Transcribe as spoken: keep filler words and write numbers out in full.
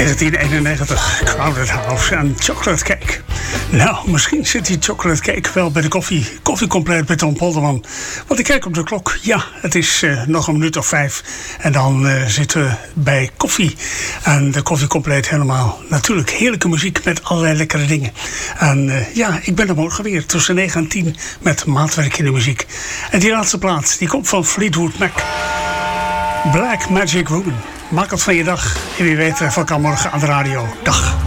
negentien eenennegentig, Crowded House en Chocolate Cake. Nou, misschien zit die chocolate cake wel bij de koffie. Koffie compleet bij Tom Polderman. Want ik kijk op de klok. Ja, het is uh, nog een minuut of vijf. En dan uh, zitten we bij koffie. En de koffie compleet helemaal. Natuurlijk heerlijke muziek met allerlei lekkere dingen. En uh, ja, ik ben er morgen weer tussen negen en tien met maatwerk in de muziek. En die laatste plaat, die komt van Fleetwood Mac. Black Magic Woman. Maak het van je dag. En wie weet, van elkaar morgen aan de radio. Dag.